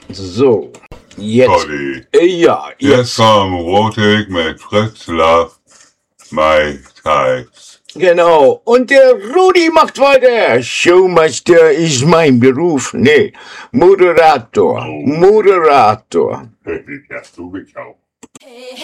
So, jetzt. Toddy. Ja, Jetzt kommt Rotig mit Fritz Love, My Types. Genau. Und der Rudi macht weiter. Showmeister ist mein Beruf. Nee, Moderator. Oh. Moderator. Ja, du mich auch.